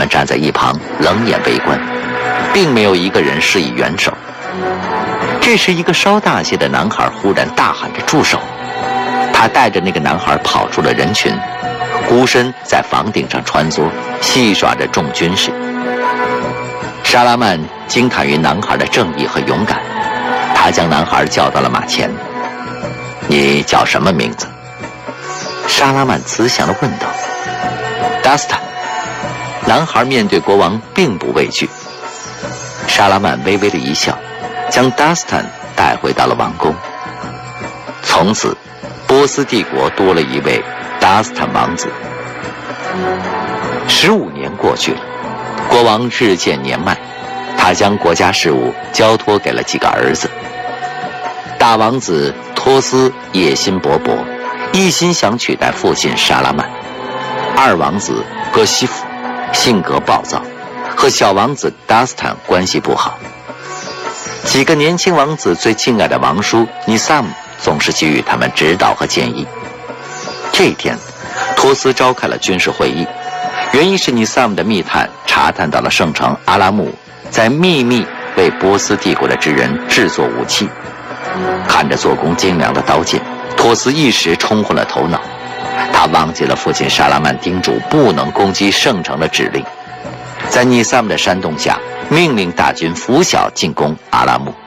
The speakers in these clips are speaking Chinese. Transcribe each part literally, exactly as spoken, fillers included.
们站在一旁冷眼围观，并没有一个人施以援手。这时，一个稍大些的男孩忽然大喊着住手，他带着那个男孩跑出了人群，孤身在房顶上穿梭，戏耍着众军士。沙拉曼惊叹于男孩的正义和勇敢，他将男孩叫到了马前。你叫什么名字？沙拉曼慈祥地问道。达斯坦。男孩面对国王并不畏惧。沙拉曼微微的一笑，将达斯坦带回到了王宫。从此，波斯帝国多了一位达斯坦王子。十五年过去了，国王日渐年迈，他将国家事务交托给了几个儿子。大王子托斯野心勃勃，一心想取代父亲沙拉曼。二王子戈西夫性格暴躁，和小王子达斯坦关系不好。几个年轻王子最敬爱的王叔尼萨姆总是给予他们指导和建议。这一天，托斯召开了军事会议，原因是尼萨姆的密探查探到了圣城阿拉木在秘密为波斯帝国的职人制作武器。看着做工精良的刀剑，托斯一时冲昏了头脑，他忘记了父亲沙拉曼叮嘱不能攻击圣城的指令，在尼萨姆的煽动下，命令大军拂晓进攻阿拉木。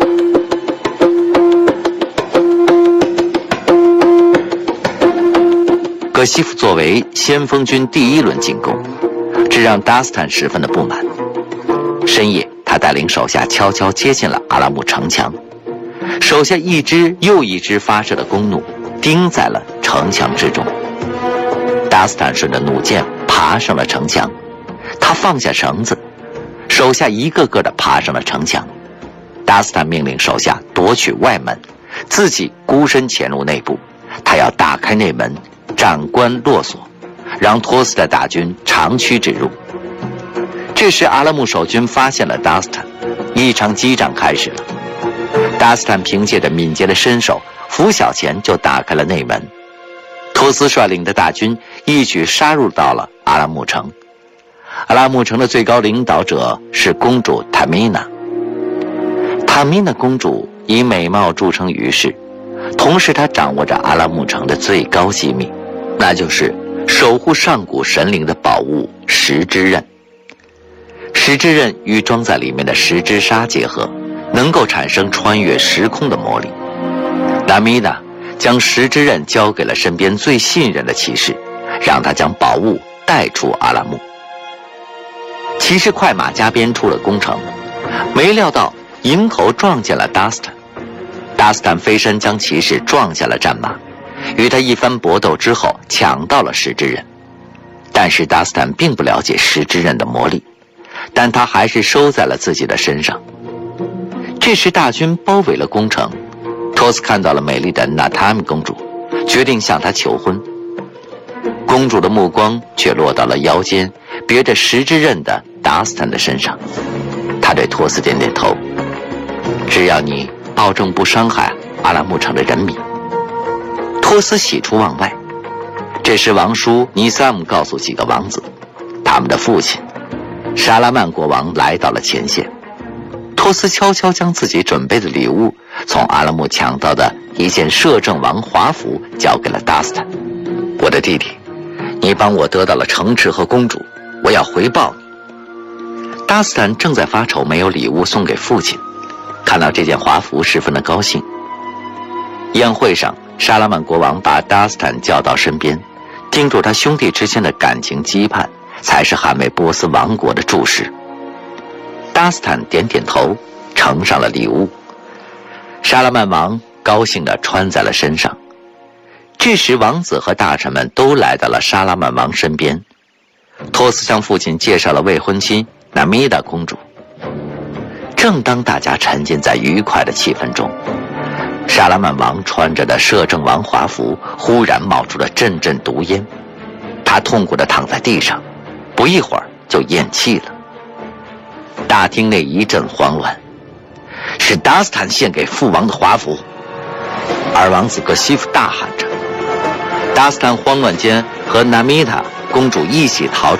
葛西夫作为先锋军第一轮进攻，这让达斯坦十分的不满。深夜，他带领手下悄悄接近了阿拉木城墙，手下一支又一支发射的弓弩钉在了城墙之中。达斯坦顺着弩箭爬上了城墙，他放下绳子，手下一个个的爬上了城墙。达斯坦命令手下夺取外门，自己孤身潜入内部，他要打开内门，斩关落锁，让托斯的大军长驱直入。这时阿拉木守军发现了达斯坦，一场激战开始了。达斯坦凭借着敏捷的身手，拂晓前就打开了内门。托斯率领的大军一举杀入到了阿拉木城。阿拉木城的最高领导者是公主塔米娜。塔米娜公主以美貌著称于世，同时她掌握着阿拉木城的最高机密，那就是守护上古神灵的宝物石之刃。石之刃与装在里面的石之沙结合，能够产生穿越时空的魔力。达米娜将石之刃交给了身边最信任的骑士，让他将宝物带出阿拉木。骑士快马加鞭出了攻城，没料到迎头撞见了达斯坦。达斯坦飞身将骑士撞下了战马，与他一番搏斗之后抢到了石之刃。但是达斯坦并不了解石之刃的魔力，但他还是收在了自己的身上。这时大军包围了宫城，托斯看到了美丽的娜塔米公主，决定向她求婚。公主的目光却落到了腰间别着石之刃的达斯坦的身上。她对托斯点点头，只要你保证不伤害阿拉木城的人民。托斯喜出望外。这时王叔尼萨姆告诉几个王子，他们的父亲沙拉曼国王来到了前线。托斯悄悄将自己准备的礼物，从阿拉木抢到的一件摄政王华服交给了达斯坦。我的弟弟，你帮我得到了城池和公主，我要回报你。达斯坦正在发愁没有礼物送给父亲，看到这件华服十分的高兴。宴会上，沙拉曼国王把达斯坦叫到身边，叮嘱他兄弟之间的感情羁绊才是捍卫波斯王国的柱石。达斯坦点点头，呈上了礼物。沙拉曼王高兴地穿在了身上。这时王子和大臣们都来到了沙拉曼王身边。托斯向父亲介绍了未婚妻纳米达公主。正当大家沉浸在愉快的气氛中，沙拉曼王穿着的摄政王华服忽然冒出了阵阵毒烟，他痛苦地躺在地上，不一会儿就咽气了。大厅内一阵慌乱，是达斯坦献给父王的华服。二王子格西夫大喊着。达斯坦慌乱间和纳米塔公主一起逃